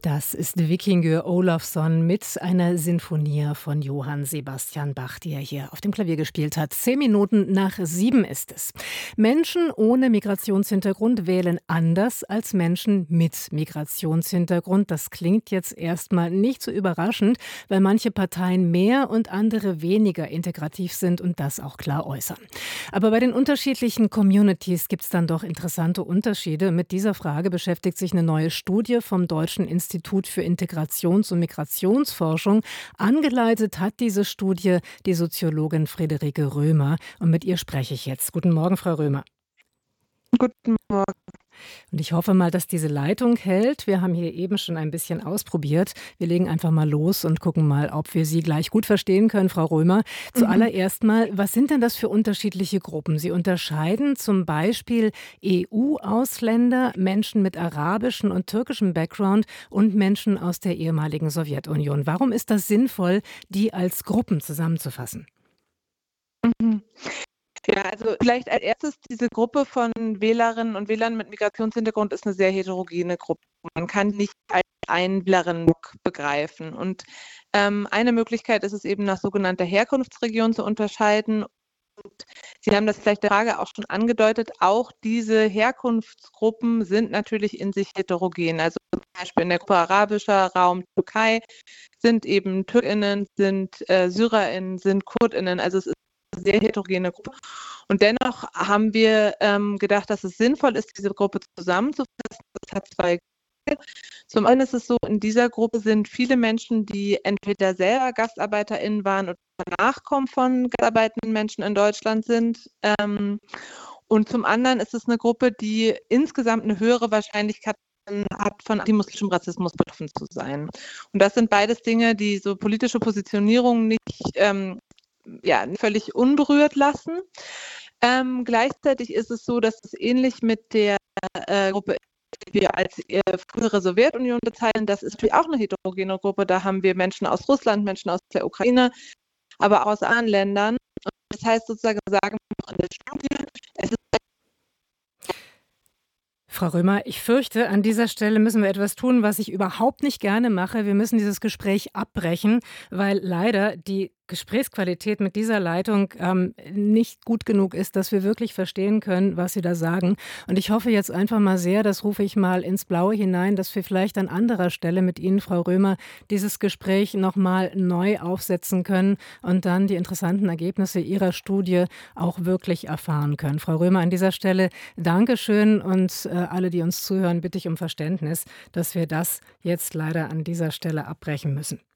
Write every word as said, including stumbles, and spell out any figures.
Das ist Víkingur Ólafsson mit einer Sinfonie von Johann Sebastian Bach, die er hier auf dem Klavier gespielt hat. Zehn Minuten nach sieben ist es. Menschen ohne Migrationshintergrund wählen anders als Menschen mit Migrationshintergrund. Das klingt jetzt erstmal nicht so überraschend, weil manche Parteien mehr und andere weniger integrativ sind und das auch klar äußern. Aber bei den unterschiedlichen Communities gibt es dann doch interessante Unterschiede. Mit dieser Frage beschäftigt sich eine neue Studie vom Deutschen Institut für Integrations- und Migrationsforschung. Angeleitet hat diese Studie die Soziologin Friederike Römer. Und mit ihr spreche ich jetzt. Guten Morgen, Frau Römer. Guten Morgen. Und ich hoffe mal, dass diese Leitung hält. Wir haben hier eben schon ein bisschen ausprobiert. Wir legen einfach mal los und gucken mal, ob wir Sie gleich gut verstehen können, Frau Römer. Zuallererst mal, was sind denn das für unterschiedliche Gruppen? Sie unterscheiden zum Beispiel E U-Ausländer, Menschen mit arabischem und türkischem Background und Menschen aus der ehemaligen Sowjetunion. Warum ist das sinnvoll, die als Gruppen zusammenzufassen? Mhm. Ja, also vielleicht als erstes, diese Gruppe von Wählerinnen und Wählern mit Migrationshintergrund ist eine sehr heterogene Gruppe. Man kann nicht als einen Wählerinnenblock begreifen. Und ähm, eine Möglichkeit ist es eben nach sogenannter Herkunftsregion zu unterscheiden. Und Sie haben das vielleicht der Frage auch schon angedeutet, auch diese Herkunftsgruppen sind natürlich in sich heterogen. Also zum Beispiel in der Gruppe arabischer Raum Türkei sind eben TürkInnen, sind äh, SyrerInnen, sind KurdInnen. Also es ist eine sehr heterogene Gruppe. Und dennoch haben wir ähm, gedacht, dass es sinnvoll ist, diese Gruppe zusammenzufassen. Das hat zwei Gründe. Zum einen ist es so, in dieser Gruppe sind viele Menschen, die entweder selber GastarbeiterInnen waren oder Nachkommen von gastarbeitenden Menschen in Deutschland sind. Ähm, und zum anderen ist es eine Gruppe, die insgesamt eine höhere Wahrscheinlichkeit hat, von antimuslimischem Rassismus betroffen zu sein. Und das sind beides Dinge, die so politische Positionierungen nicht ähm, ja, völlig unberührt lassen. Ähm, gleichzeitig ist es so, dass es ähnlich mit der äh, Gruppe, die wir als äh, frühere Sowjetunion bezeichnen, das ist natürlich auch eine heterogene Gruppe. Da haben wir Menschen aus Russland, Menschen aus der Ukraine, aber auch aus anderen Ländern. Und das heißt sozusagen, sagen wir auch in der Studie, es ist Frau Römer, ich fürchte, an dieser Stelle müssen wir etwas tun, was ich überhaupt nicht gerne mache. Wir müssen dieses Gespräch abbrechen, weil leider die Gesprächsqualität mit dieser Leitung ähm, nicht gut genug ist, dass wir wirklich verstehen können, was Sie da sagen. Und ich hoffe jetzt einfach mal sehr, das rufe ich mal ins Blaue hinein, dass wir vielleicht an anderer Stelle mit Ihnen, Frau Römer, dieses Gespräch nochmal neu aufsetzen können und dann die interessanten Ergebnisse Ihrer Studie auch wirklich erfahren können. Frau Römer, an dieser Stelle Dankeschön und äh, alle, die uns zuhören, bitte ich um Verständnis, dass wir das jetzt leider an dieser Stelle abbrechen müssen.